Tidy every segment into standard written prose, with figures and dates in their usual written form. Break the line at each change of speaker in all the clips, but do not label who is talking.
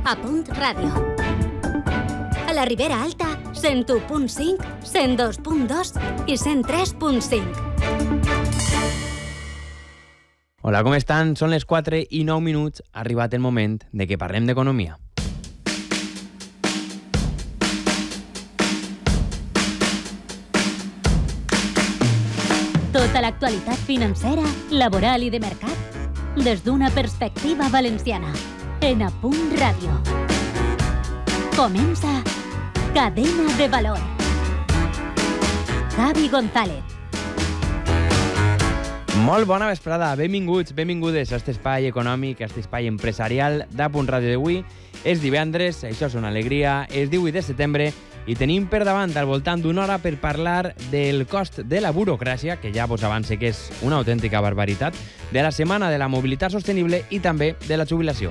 A Punt Ràdio. A la Ribera Alta, 101.5, 102.2 i 103.5.
Hola, com estan? Són les 4:09. Ha arribat el moment de que parlem d'economia.
Tota l'actualitat financera, laboral i de mercat des d'una perspectiva valenciana. En A Punt Ràdio. Comença Cadena de Valor. Javi González.
Molt bona vesprada, benvinguts, benvingudes a aquest espai econòmic, a aquest espai empresarial d'A Punt Ràdio d'avui. És divendres, això és una alegria, és 18 de setembre i tenim per davant al voltant d'una hora per parlar del cost de la burocràcia, que ja vos avance que és una autèntica barbaritat, de la setmana de la mobilitat sostenible i també de la jubilació.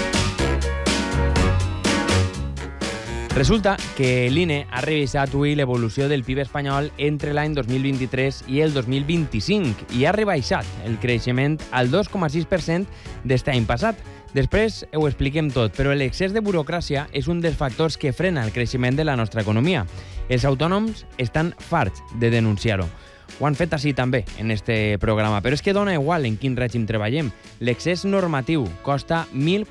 Resulta que l'INE ha revisat avui l'evolució del PIB espanyol entre l'any 2023 i el 2025 i ha rebaixat el creixement al 2,6% d'este any passat. Després ho expliquem tot, però l'excés de burocràcia és un dels factors que frena el creixement de la nostra economia. Els autònoms estan farts de denunciar-ho. Ho han fet així també en este programa, però és que dona igual en quin règim treballem. L'excés normatiu costa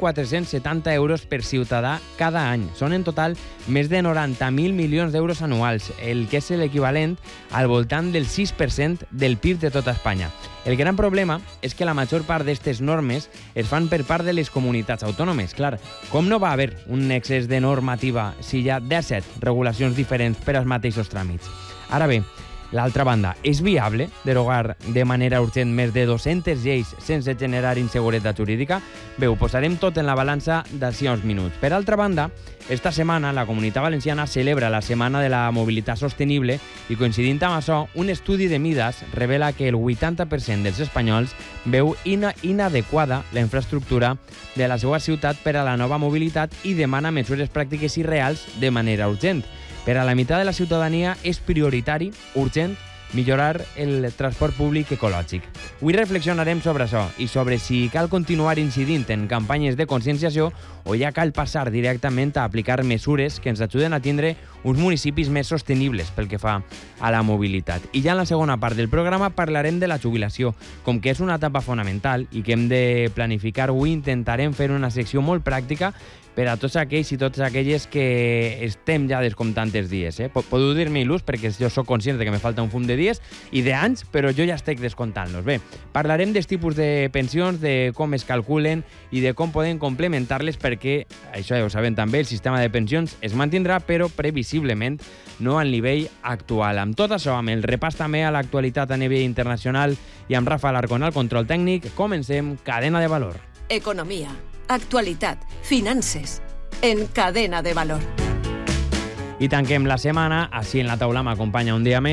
1.470 euros per ciutadà cada any. Són en total més de 90.000 milions d'euros anuals, el que és l'equivalent al voltant del 6% del PIB de tota Espanya. El gran problema és que la major part d'aquestes normes es fan per part de les comunitats autònomes. Clar, com no va haver un excés de normativa si hi ha 17 regulacions diferents per als mateixos tràmits? Ara bé, l'altra banda, és viable derogar de manera urgent més de 200 lleis sense generar inseguretat jurídica? Bé, ho posarem tot en la balança d'ací a uns minuts. Per altra banda, esta setmana la Comunitat Valenciana celebra la Setmana de la Mobilitat Sostenible i coincidint amb això, un estudi de Midas revela que el 80% dels espanyols veu inadequada la infraestructura de la seva ciutat per a la nova mobilitat i demana mesures pràctiques i reals de manera urgent. Per a la meitat de la ciutadania és prioritari, urgent, millorar el transport públic ecològic. Avui reflexionarem sobre això i sobre si cal continuar incidint en campanyes de conscienciació o ja cal passar directament a aplicar mesures que ens ajuden a tindre uns municipis més sostenibles pel que fa a la mobilitat. I ja en la segona part del programa parlarem de la jubilació, com que és una etapa fonamental i que hem de planificar. Avui intentarem fer una secció molt pràctica per a tots aquells i totes aquelles que estem ja descomptant els dies. Podeu dir-me il·lus perquè jo sóc conscient de que me falta un fum de dies i d'anys, però jo ja estic descomptant-los. Bé, parlarem dels tipus de pensions, de com es calculen i de com podem complementar-les perquè, això ja ho sabem també, el sistema de pensions es mantindrà, però previsiblement no al nivell actual. Amb tot això, amb el repàs també a l'actualitat a nivell internacional i amb Rafa Alarcón al control tècnic, comencem Cadena de Valor.
Economia, actualitat, finances, en Cadena de Valor.
I tanquem la setmana, així en la taula m'acompanya un dia més